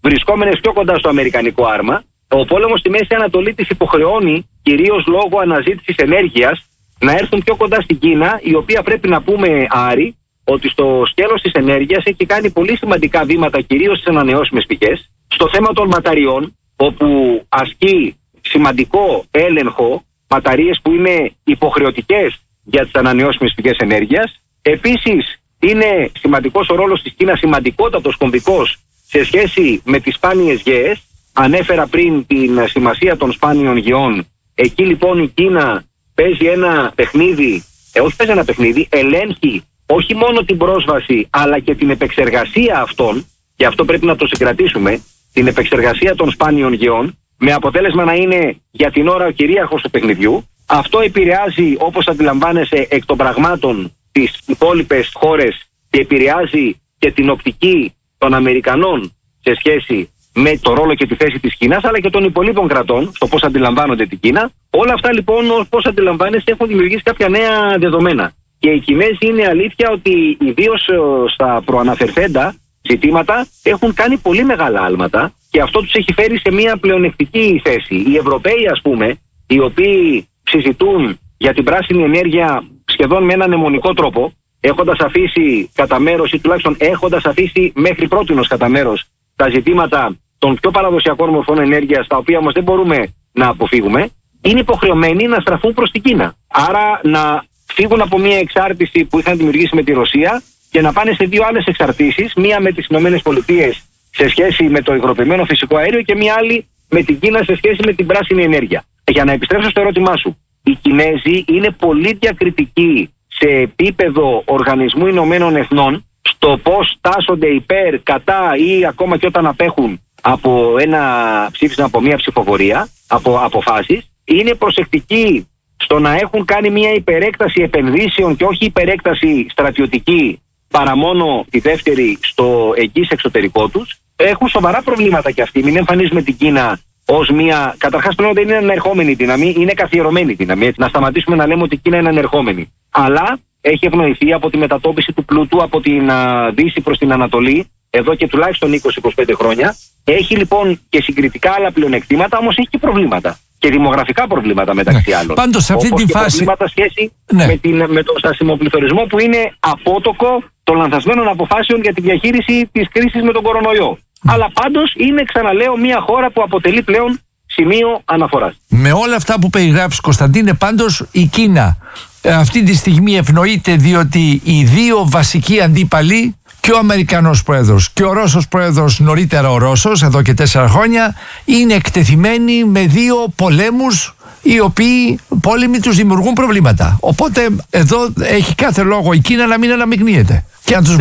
βρισκόμενες πιο κοντά στο αμερικανικό άρμα. Ο πόλεμος στη Μέση Ανατολή τις υποχρεώνει, κυρίως λόγω αναζήτησης ενέργειας, να έρθουν πιο κοντά στην Κίνα, η οποία πρέπει να πούμε, Άρη, ότι στο σκέλος της ενέργειας έχει κάνει πολύ σημαντικά βήματα, κυρίως στις ανανεώσιμες πηγές. Στο θέμα των μπαταριών, όπου ασκεί σημαντικό έλεγχο, μπαταρίες που είναι υποχρεωτικές για τις ανανεώσιμες πηγές ενέργειας. Επίσης, είναι σημαντικός ο ρόλος της Κίνας, σημαντικότατος κομβικός σε σχέση με τις σπάνιες γέες. Ανέφερα πριν την σημασία των σπάνιων γεών. Εκεί λοιπόν η Κίνα παίζει ένα παιχνίδι, ελέγχει όχι μόνο την πρόσβαση αλλά και την επεξεργασία αυτών, και αυτό πρέπει να το συγκρατήσουμε, την επεξεργασία των σπάνιων γεών, με αποτέλεσμα να είναι για την ώρα ο κυρίαρχος του παιχνιδιού. Αυτό επηρεάζει, όπως αντιλαμβάνεσαι, εκ των πραγμάτων τις υπόλοιπες χώρες και επηρεάζει και την οπτική των Αμερικανών σε σχέση με το ρόλο και τη θέση της Κίνας, αλλά και των υπολείπων κρατών, στο πώς αντιλαμβάνονται την Κίνα. Όλα αυτά λοιπόν, όπως αντιλαμβάνεσαι, έχουν δημιουργήσει κάποια νέα δεδομένα. Και οι Κινέζοι είναι αλήθεια ότι ιδίως στα προαναφερθέντα ζητήματα έχουν κάνει πολύ μεγάλα άλματα και αυτό τους έχει φέρει σε μια πλεονεκτική θέση. Οι Ευρωπαίοι, ας πούμε, οι οποίοι συζητούν για την πράσινη ενέργεια σχεδόν με έναν αιμονικό τρόπο, έχοντας αφήσει κατά μέρος ή τουλάχιστον έχοντας αφήσει μέχρι πρότινος κατά μέρος τα ζητήματα των πιο παραδοσιακών μορφών ενέργειας, τα οποία όμως δεν μπορούμε να αποφύγουμε, είναι υποχρεωμένοι να στραφούν προς την Κίνα. Άρα να φύγουν από μια εξάρτηση που είχαν δημιουργήσει με τη Ρωσία και να πάνε σε δύο άλλες εξαρτήσεις, μία με τις ΗΠΑ σε σχέση με το υγροποιημένο φυσικό αέριο και μία άλλη με την Κίνα σε σχέση με την πράσινη ενέργεια. Για να επιστρέψω στο ερώτημά σου, οι Κινέζοι είναι πολύ διακριτικοί σε επίπεδο Οργανισμού Ηνωμένων Εθνών στο πώς τάσσονται υπέρ, κατά ή ακόμα και όταν απέχουν από ένα ψήφισμα, από μια ψηφοφορία, από αποφάσεις. Είναι προσεκτικοί στο να έχουν κάνει μια υπερέκταση επενδύσεων και όχι υπερέκταση στρατιωτική, παρά μόνο τη δεύτερη στο εγγύς εξωτερικό τους. Έχουν σοβαρά προβλήματα κι αυτοί. Μην εμφανίζουμε την Κίνα ως μια. Καταρχάς, πλέον δεν είναι ανερχόμενη δύναμη, είναι καθιερωμένη δύναμη. Έτσι. Να σταματήσουμε να λέμε ότι η Κίνα είναι ανερχόμενη. Αλλά έχει ευνοηθεί από τη μετατόπιση του πλούτου από την Δύση προς την Ανατολή εδώ και τουλάχιστον 20-25 χρόνια. Έχει λοιπόν και συγκριτικά άλλα πλεονεκτήματα, όμως έχει και προβλήματα. Και δημογραφικά προβλήματα μεταξύ άλλων. Πάντως σε αυτή τη φάση. Προβλήματα σχέση με τον στασιμοπληθωρισμό που είναι απότοκο των λανθασμένων αποφάσεων για τη διαχείριση της κρίσης με τον κορονοϊό. Αλλά πάντως είναι, ξαναλέω, μια χώρα που αποτελεί πλέον σημείο αναφοράς. Με όλα αυτά που περιγράφεις, Κωνσταντίνε, πάντως η Κίνα αυτή τη στιγμή ευνοείται διότι οι δύο βασικοί αντίπαλοι, και ο Αμερικανός πρόεδρος και ο Ρώσος πρόεδρος, νωρίτερα ο Ρώσος, εδώ και 4 χρόνια, είναι εκτεθειμένοι με δύο πολέμους οι οποίοι πόλεμοι τους δημιουργούν προβλήματα. Οπότε εδώ έχει κάθε λόγο η Κίνα να μην αναμειγνύεται και να τους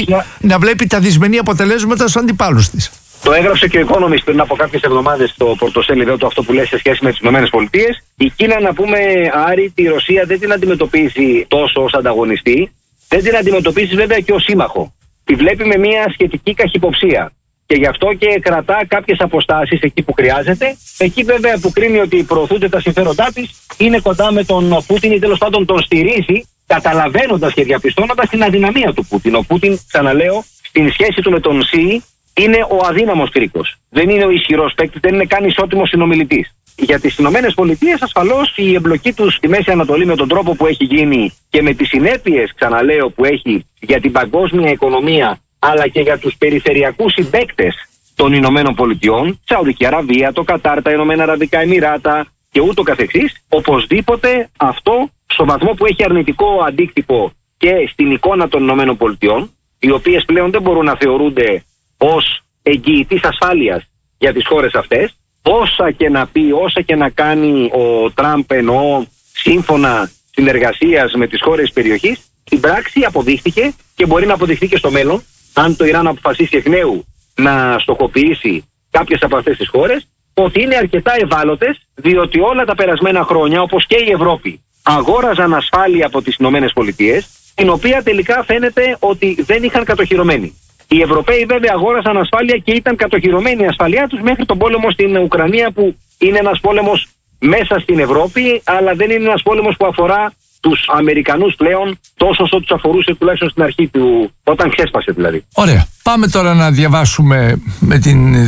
να βλέπει τα δυσμενή αποτελέσματα στους αντιπάλους της. Το έγραψε και ο Economist πριν από κάποιες εβδομάδες στο πορτοσέλιδο του αυτό που λέει σε σχέση με τις ΗΠΑ. Η Κίνα, να πούμε, Άρη, τη Ρωσία δεν την αντιμετωπίζει τόσο ως ανταγωνιστή, δεν την αντιμετωπίζει βέβαια και ως σύμμαχο. Τη βλέπει με μια σχετική καχυποψία. Και γι' αυτό και κρατά κάποιες αποστάσεις εκεί που χρειάζεται. Εκεί βέβαια που κρίνει ότι προωθούνται τα συμφέροντά της, είναι κοντά με τον Πούτιν ή τέλος πάντων τον στηρίζει, καταλαβαίνοντας και διαπιστώνοντας την αδυναμία του Πούτιν. Ο Πούτιν, ξαναλέω, στην σχέση του με τον Σι, είναι ο αδύναμος κρίκος. Δεν είναι ο ισχυρός παίκτης, δεν είναι καν ισότιμος συνομιλητής. Για τις Ηνωμένες Πολιτείες, ασφαλώς η εμπλοκή τους στη Μέση Ανατολή με τον τρόπο που έχει γίνει και με τις συνέπειες, ξαναλέω, που έχει για την παγκόσμια οικονομία, αλλά και για τους περιφερειακούς συμπαίκτες των Ηνωμένων Πολιτειών, Σαουδική Αραβία, το Κατάρ, τα Ηνωμένα Αραβικά Εμιράτα και ούτω καθεξής, οπωσδήποτε αυτό στο βαθμό που έχει αρνητικό αντίκτυπο και στην εικόνα των Ηνωμένων Πολιτειών, οι οποίες πλέον δεν μπορούν να θεωρούνται ως εγγυητής ασφάλειας για τις χώρες αυτές, όσα και να πει, όσα και να κάνει ο Τραμπ, εννοώ σύμφωνα συνεργασίας με τις χώρες της περιοχής, στην πράξη αποδείχθηκε και μπορεί να αποδειχθεί και στο μέλλον, αν το Ιράν αποφασίσει εκ νέου να στοχοποιήσει κάποιες από αυτές τις χώρες, ότι είναι αρκετά ευάλωτες, διότι όλα τα περασμένα χρόνια, όπως και η Ευρώπη, αγόραζαν ασφάλεια από τις Ηνωμένες Πολιτείες, την οποία τελικά φαίνεται ότι δεν είχαν κατοχυρωμένη. Οι Ευρωπαίοι βέβαια αγόρασαν ασφάλεια και ήταν κατοχυρωμένη η ασφαλειά τους μέχρι τον πόλεμο στην Ουκρανία, που είναι ένας πόλεμος μέσα στην Ευρώπη, αλλά δεν είναι ένας πόλεμος που αφορά τους Αμερικανούς πλέον τόσο όσο τους αφορούσε τουλάχιστον στην αρχή του, όταν ξέσπασε δηλαδή. Ωραία. Πάμε τώρα να διαβάσουμε με την